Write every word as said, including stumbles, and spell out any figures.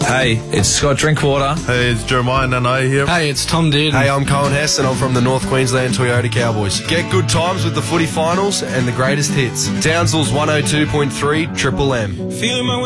Hey, it's Scott Drinkwater. Hey, it's Jeremiah Nanae here. Hey, it's Tom Dearden. Hey, I'm Cohen Hess and I'm from the North Queensland Toyota Cowboys. Get good times with the footy finals and the greatest hits. Townsville's one oh two point three Triple M. Feeling my